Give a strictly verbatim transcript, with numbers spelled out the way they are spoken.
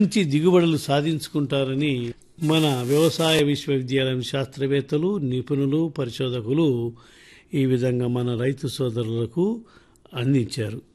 మంచి దిగుబడులు సాధించుకుంటారని మన వ్యవసాయ విశ్వవిద్యాలయం శాస్త్రవేత్తలు, నిపుణులు, పరిశోధకులు ఈ విధంగా మన రైతు సోదరులకు అందించారు.